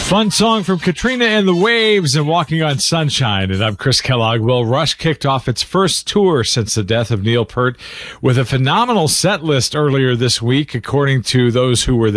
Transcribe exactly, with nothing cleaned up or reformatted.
Fun song from Katrina and the Waves and Walking on Sunshine. And I'm Chris Kellogg. Well, Rush kicked off its first tour since the death of Neil Peart with a phenomenal set list earlier this week, according to those who were there.